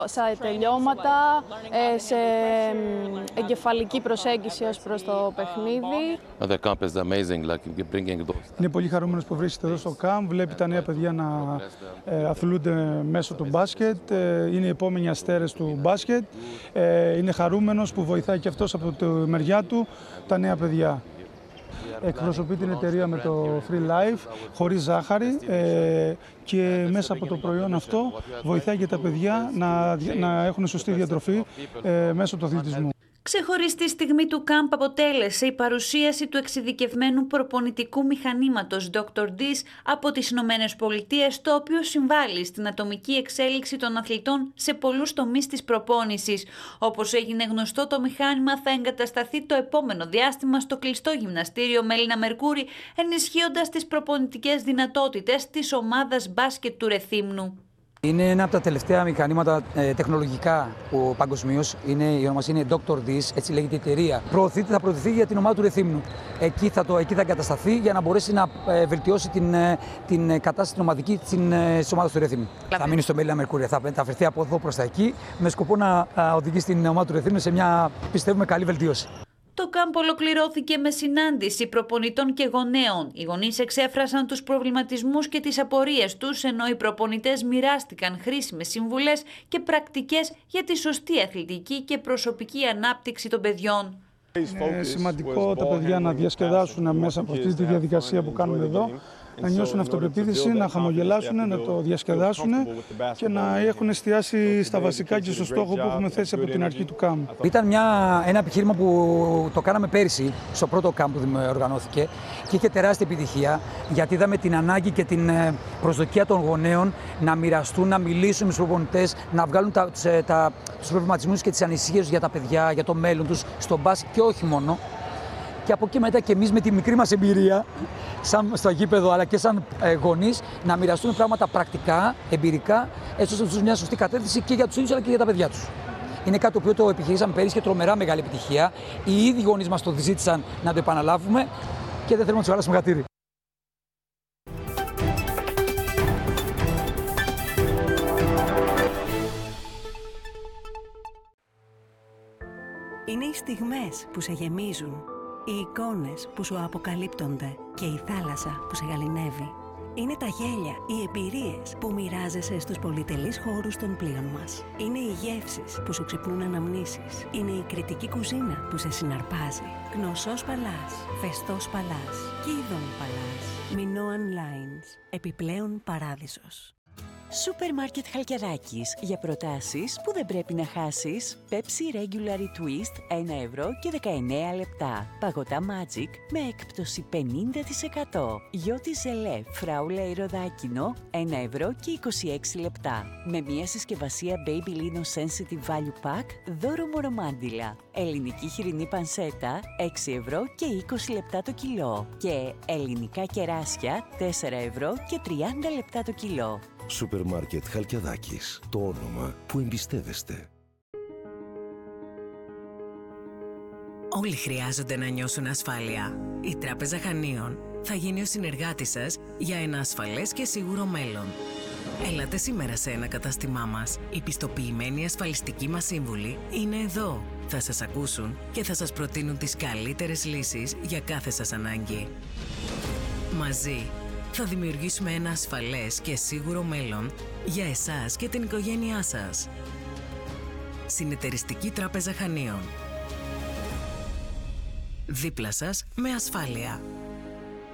Σε τελειώματα, σε εγκεφαλική προσέγγιση ως προς το παιχνίδι. Είναι πολύ χαρούμενος που βρίσκεται εδώ στο camp, βλέπει τα νέα παιδιά να αθλούνται μέσω του μπάσκετ, είναι οι επόμενοι αστέρες του μπάσκετ, είναι χαρούμενος που βοηθάει και αυτός από τη μεριά του τα νέα παιδιά. Εκπροσωπεί την εταιρεία με το Free Life, χωρίς ζάχαρη και μέσα από το προϊόν αυτό βοηθάει και τα παιδιά να έχουν σωστή διατροφή μέσω του αθλητισμού. Ξεχωριστή στιγμή του κάμπ αποτέλεσε η παρουσίαση του εξειδικευμένου προπονητικού μηχανήματος Dr. D's από τις Ηνωμένες Πολιτείες, το οποίο συμβάλλει στην ατομική εξέλιξη των αθλητών σε πολλούς τομείς της προπόνησης. Όπως έγινε γνωστό, το μηχάνημα θα εγκατασταθεί το επόμενο διάστημα στο κλειστό γυμναστήριο Μέλινα Μερκούρη, ενισχύοντας τις προπονητικές δυνατότητες της ομάδας μπάσκετ του Ρεθύμνου. Είναι ένα από τα τελευταία μηχανήματα τεχνολογικά που παγκοσμίως, η ονομασία είναι Dr. D's, έτσι λέγεται η εταιρεία. Θα προωθηθεί για την ομάδα του Ρεθύμνου. Εκεί θα εγκατασταθεί για να μπορέσει να βελτιώσει την κατάσταση την ομαδική της ομάδας του Ρεθύμνου. Θα μείνει στο Μέλινα Μερκούρια, θα φερθεί από εδώ προς τα εκεί, με σκοπό να οδηγήσει την ομάδα του Ρεθύμνου σε μια, πιστεύουμε, καλή βελτίωση. Το κάμπ ολοκληρώθηκε με συνάντηση προπονητών και γονέων. Οι γονείς εξέφρασαν τους προβληματισμούς και τις απορίες τους, ενώ οι προπονητές μοιράστηκαν χρήσιμες συμβουλές και πρακτικές για τη σωστή αθλητική και προσωπική ανάπτυξη των παιδιών. Είναι σημαντικό τα παιδιά να διασκεδάσουν μέσα από αυτή τη διαδικασία που κάνουμε εδώ, να νιώσουν αυτοπεποίθηση, να χαμογελάσουν, να το διασκεδάσουν και να έχουν εστιάσει στα βασικά και στο στόχο που έχουμε θέσει από την αρχή του κάμπ. Ήταν ένα επιχείρημα που το κάναμε πέρυσι, στο πρώτο κάμπ που οργανώθηκε, και είχε τεράστια επιτυχία, γιατί είδαμε την ανάγκη και την προσδοκία των γονέων να μοιραστούν, να μιλήσουν με τους προπονητές, να βγάλουν τους προβληματισμούς και τις ανησυχίες για τα παιδιά, για το μέλλον τους, στον μπάσκετ και όχι μόνο. Και από εκεί μετά και εμείς με τη μικρή μας εμπειρία, σαν στο γήπεδο αλλά και σαν γονείς, να μοιραστούμε πράγματα πρακτικά, εμπειρικά, έτσι ώστε να τους μια σωστή κατεύθυνση και για τους ίδιους αλλά και για τα παιδιά τους. Είναι κάτι το οποίο το επιχειρήσαμε πέρυσι και τρομερά μεγάλη επιτυχία. Οι ίδιοι γονείς μας το ζήτησαν να το επαναλάβουμε και δεν θέλουμε να τους χαλάσουμε χατήρι. Είναι οι στιγμές που σε γεμίζουν, οι εικόνες που σου αποκαλύπτονται και η θάλασσα που σε γαληνεύει. Είναι τα γέλια, οι εμπειρίες που μοιράζεσαι στους πολυτελείς χώρους των πλοίων μας. Είναι οι γεύσεις που σου ξυπνούν αναμνήσεις. Είναι η κριτική κουζίνα που σε συναρπάζει. Γνωσός Παλάς, Φεστός Παλάς, Κίδων Παλάς, Minoan Lines, επιπλέον παράδεισος. Σούπερ Μάρκετ Χαλκιαδάκης. Για προτάσεις που δεν πρέπει να χάσεις. Pepsi Regular Twist 1 ευρώ και 19 λεπτά. Παγωτά Magic με έκπτωση 50%. Γιώτη Ζελέ Φράουλα Ηρωδάκινο 1 ευρώ και 26 λεπτά. Με μια συσκευασία Baby Lino Sensitive Value Pack δώρο μορομάντιλα. Ελληνική χοιρινή πανσέτα 6 ευρώ και 20 λεπτά το κιλό. Και ελληνικά κεράσια 4 ευρώ και 30 λεπτά το κιλό. Σούπερ Μάρκετ Χαλκιαδάκης. Το όνομα που εμπιστεύεστε. Όλοι χρειάζονται να νιώσουν ασφάλεια. Η Τράπεζα Χανίων θα γίνει ο συνεργάτης σας για ένα ασφαλές και σίγουρο μέλλον. Έλατε σήμερα σε ένα κατάστημά μας. Οι πιστοποιημένοι ασφαλιστικοί μας σύμβουλοι είναι εδώ. Θα σας ακούσουν και θα σας προτείνουν τις καλύτερες λύσεις για κάθε σας ανάγκη. Μαζί θα δημιουργήσουμε ένα ασφαλές και σίγουρο μέλλον για εσάς και την οικογένειά σας. Συνεταιριστική Τράπεζα Χανίων. Δίπλα σας με ασφάλεια.